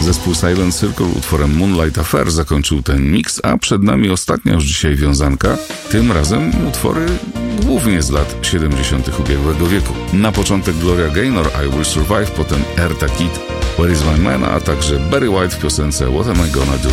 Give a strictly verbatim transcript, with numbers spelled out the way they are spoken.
Zespół Silent Circle utworem Moonlight Affair zakończył ten miks, a przed nami ostatnia już dzisiaj wiązanka, tym razem utwory głównie z lat siedemdziesiątych ubiegłego wieku. Na początek Gloria Gaynor, I Will Survive, potem Eartha Kitt, Where Is My Man, a także Barry White w piosence What Am I Gonna Do.